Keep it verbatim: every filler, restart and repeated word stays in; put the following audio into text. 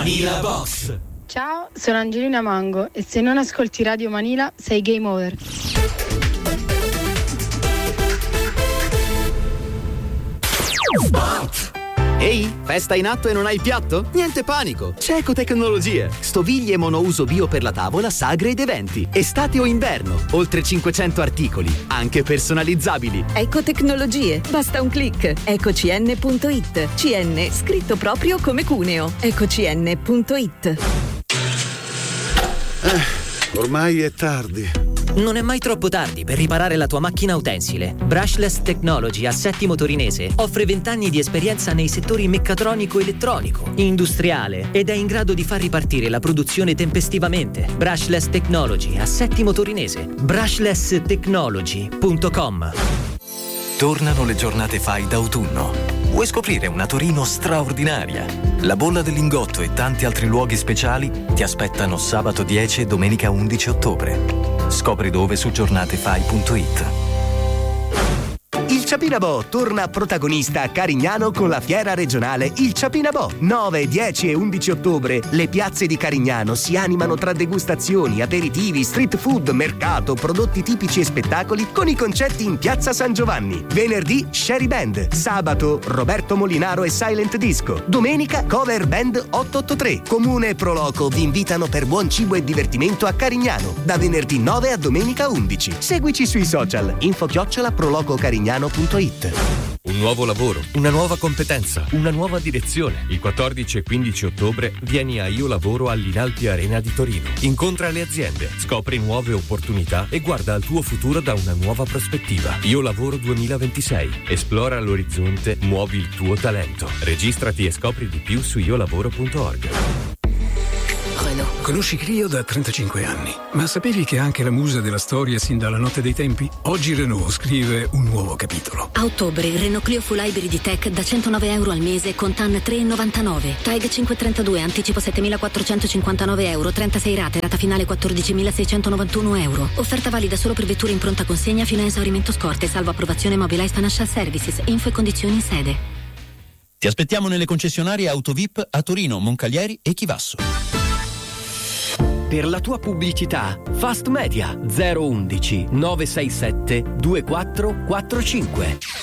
Manila Box. Ciao, sono Angelina Mango e se non ascolti Radio Manila sei game over. Spot. Ehi, festa in atto e non hai il piatto? Niente panico, c'è Ecotecnologie. Stoviglie monouso bio per la tavola, sagre ed eventi. Estate o inverno, oltre cinquecento articoli, anche personalizzabili. Ecotecnologie, basta un click. ecocn punto it. C N scritto proprio come Cuneo. ecocn punto it. Eh, ormai è tardi. Non è mai troppo tardi per riparare la tua macchina utensile. Brushless Technology a Settimo Torinese offre vent'anni di esperienza nei settori meccatronico-elettronico, industriale ed è in grado di far ripartire la produzione tempestivamente. Brushless Technology a Settimo Torinese. brushless technology punto com. Tornano le giornate F A I d'autunno. Vuoi scoprire una Torino straordinaria? La Bolla del Lingotto e tanti altri luoghi speciali ti aspettano sabato dieci e domenica undici ottobre. Scopri dove su giornate f a i punto it. Il Ciapinabò torna protagonista a Carignano con la fiera regionale Il Ciapinabò. nove, dieci e undici ottobre le piazze di Carignano si animano tra degustazioni, aperitivi, street food, mercato, prodotti tipici e spettacoli con i concerti in Piazza San Giovanni. Venerdì Sherry Band, sabato Roberto Molinaro e Silent Disco, domenica Cover Band ottocentoottantatré. Comune e Proloco vi invitano per buon cibo e divertimento a Carignano da venerdì nove a domenica undici. Seguici sui social info chiocciola prolococarignano punto it. Un nuovo lavoro, una nuova competenza, una nuova direzione. Il quattordici e quindici ottobre vieni a Io Lavoro all'Inalpi Arena di Torino. Incontra le aziende, scopri nuove opportunità e guarda al tuo futuro da una nuova prospettiva. Io Lavoro duemilaventisei. Esplora l'orizzonte, muovi il tuo talento. Registrati e scopri di più su io lavoro punto org. Conosci Clio da trentacinque anni, ma sapevi che è anche la musa della storia sin dalla notte dei tempi? Oggi Renault scrive un nuovo capitolo. A ottobre il Renault Clio Full Hybrid Tech da centonove euro al mese con T A N tre virgola novantanove. Tag cinquecentotrentadue, anticipo settemilaquattrocentocinquantanove euro, trentasei rate, rata finale quattordicimilaseicentonovantuno euro. Offerta valida solo per vetture in pronta consegna fino a esaurimento scorte, salvo approvazione Mobilize Financial Services. Info e condizioni in sede. Ti aspettiamo nelle concessionarie Autovip a Torino, Moncalieri e Chivasso. Per la tua pubblicità, Fast Media zero undici nove sei sette due quattro quattro cinque.